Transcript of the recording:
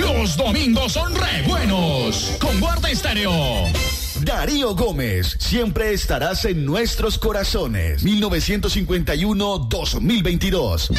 Los domingos son re buenos con Guarda Estéreo. Darío Gómez, siempre estarás en nuestros corazones. 1951-2022.